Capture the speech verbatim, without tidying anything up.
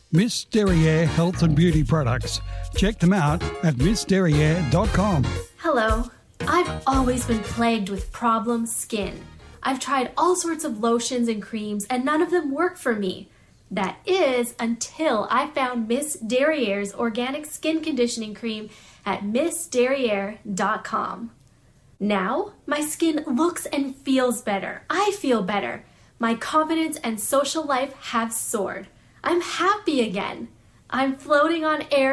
Miss Derriere Health and Beauty Products. Check them out at miss derriere dot com. Hello. I've always been plagued with problem skin. I've tried all sorts of lotions and creams and none of them work for me. That is until I found Miss Derriere's organic skin conditioning cream at miss derriere dot com. Now, my skin looks and feels better. I feel better. My confidence and social life have soared. I'm happy again. I'm floating on air